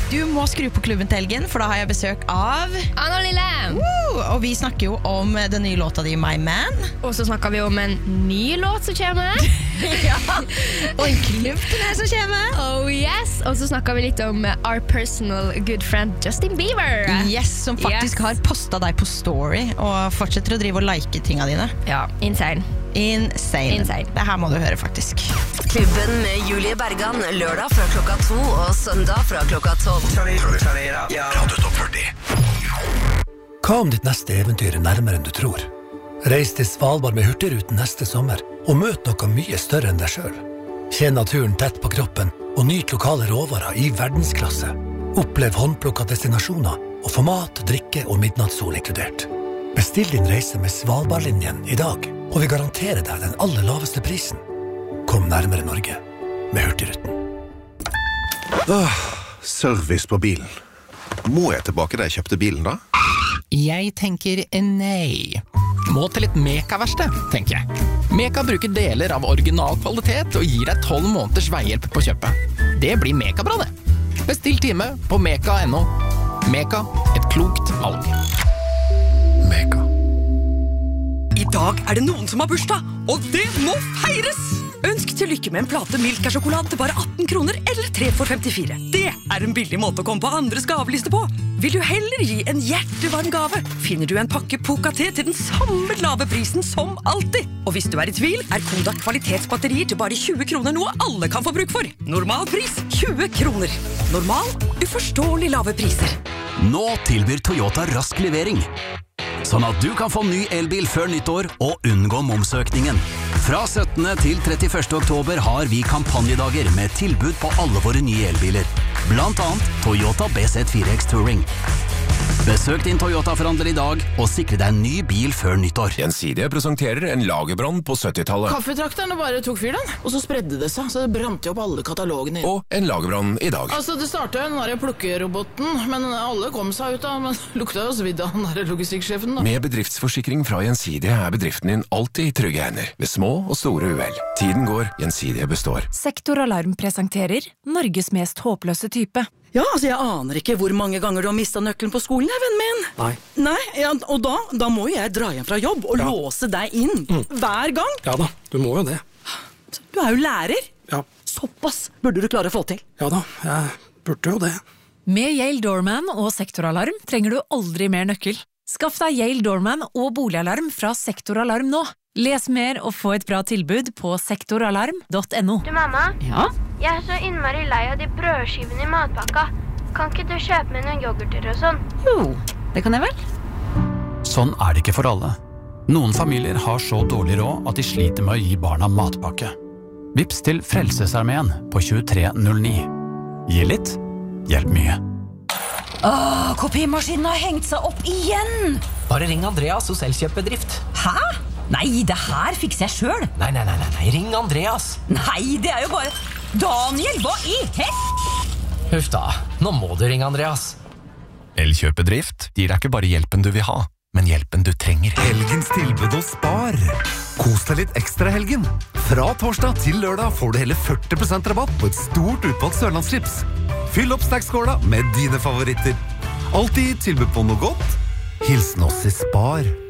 Du må skru på klubben til helgen, for da har jeg besøk av Anna Lille. Og vi snakker jo om den nye låta di, My Man. Og så snakker vi om en ny låt som kommer. Ja, og en klubbturné som kommer. Oh yes. Og så snakker vi litt om our personal good friend Justin Bieber. Yes, som faktisk har postet deg på story og fortsetter å drive og like tingene dine. Ja, insane. Det her må du høre faktisk. Klubben med Julie Bergan, lørdag fra klokka 2 og søndag fra klokka 12. Radio Top 40. Hva om ditt neste eventyr nærmere enn du tror? Reis til Svalbard med Hurtigruten neste sommer og møt noe mye større enn deg selv. Kjenn naturen tett på kroppen og nyt lokale råvarer i verdensklasse. Opplev håndplukket destinasjoner og få mat, drikke og midnattssol inkludert. Bestill din reise med Svalbardlinjen i dag, og vi garanterer deg den aller laveste prisen. Kom nærmere Norge med Hurtigruten. Service på bilen. Må jeg tilbake da jeg kjøpte bilen da? Jeg tenker nei. Må til litt Meka-verksted, tenker jeg. Meka bruker deler av original kvalitet og gir deg 12 måneders veihjelp på kjøpet. Det blir Meka-bra det. Bestill time på meka.no. Meka, et klokt valg. Meka. I dag det noen som har bursdag, og det må feires! Ønsk til lykke med en plate Milka-sjokolade til bare 18 kroner eller 3 for 54. Det en billig måte å komme på andres gaveliste på. Vil du heller gi en hjertevarm gave, finner du en pakke Poca-te til den samme lave prisen som alltid. Og hvis du i tvil, Kodak kvalitetsbatterier til bare 20 kroner noe alle kan få bruk for. Normal pris 20 kroner. Normal, uforståelig lave priser. Nå tilbyr Toyota rask levering, sånn at du kan få ny elbil før nyttår og unngå momsøkningen. Fra 17. til 31. oktober har vi kampanjedager med tilbud på alle våre nye elbiler. Blant annet Toyota BZ4X Touring. Besøk din Toyota-forhandler i dag og sikre deg en ny bil før nyttår. Gjensidige presenterer en lagerbrann på 70-tallet. Kaffetrakterne bare tok fyr den, og så spredde det seg, så det brant opp alle katalogene. Og en lagerbrann i dag. Altså, det startet jo den der plukkeroboten, men alle kom seg ut da, men lukta jo svidd av den der logistikksjefen da. Med bedriftsforsikring fra Gjensidige bedriften din alltid i trygge hender, ved små og store uhell. Tiden går, Gjensidige består. Sektoralarm presenterer Norges mest håpløse type. Ja, altså jeg aner ikke hvor mange ganger du har mistet nøkkelen på skolen, vennen min. Nei, ja, og da må jeg dra hjem fra jobb og låse deg inn. Hver gang. Ja da, du må jo det. Du jo lærer. Ja. Såpass burde du klare å få til. Ja da, jeg burde jo det. Med Yale Doorman og Sektoralarm trenger du aldri mer nøkkel. Skaff deg Yale Doorman og boligalarm fra Sektoralarm nå. Les mer og få et bra tilbud på sektoralarm.no. Du, mamma? Ja? Jeg så innmari lei av de brødskivene i matpakka. Kan ikke du kjøpe med noen yoghurter og sånn? Jo, det kan jeg vel. Sånn det ikke for alle. Noen familier har så dårlig råd at de sliter med å gi barna matpakke. Vips til Frelsesarmeen på 2309. Gi litt, hjelp mye. Kopimaskinen har hengt seg opp igjen! Bare ring Andreas hos Elkjøp-bedrift. Hæ? Nei, det her fikser jeg selv. Nei, ring Andreas. Nei, det jo bare... Daniel, hva i hett? Huff da, nå må du ringe Andreas. Elkjøp-bedrift gir deg ikke bare hjelpen du vil ha, men hjelpen du trenger. Helgens tilbud hos Spar. Kos deg litt ekstra helgen. Fra torsdag til lørdag får du hele 40% rabatt på et stort utvalgt sørlandschips. Fyll opp snackskåla med dine favoritter. Alltid tilbud på noe godt. Hilsen oss i Spar.